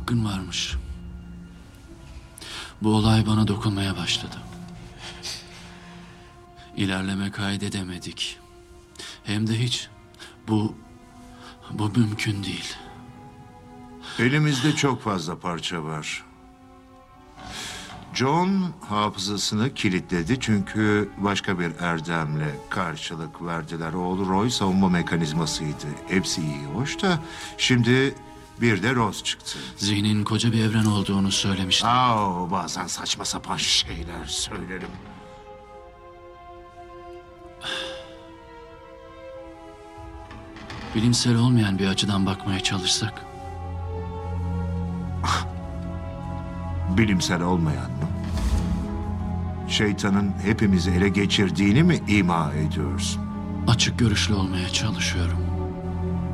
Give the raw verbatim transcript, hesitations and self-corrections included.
hakkın varmış. Bu olay bana dokunmaya başladı. İlerleme kaydedemedik. Hem de hiç. Bu, bu mümkün değil. Elimizde çok fazla parça var. John hafızasını kilitledi çünkü başka bir erdemle karşılık verdiler. Oğlu Roy savunma mekanizmasıydı. Hepsi iyi, hoş da şimdi bir de Rose çıktı. Zihnin koca bir evren olduğunu söylemiştin. Aa, bazen saçma sapan şeyler söylerim. Bilimsel olmayan bir açıdan bakmaya çalışsak. Bilimsel olmayan mı? Şeytanın hepimizi ele geçirdiğini mi ima ediyorsun? Açık görüşlü olmaya çalışıyorum.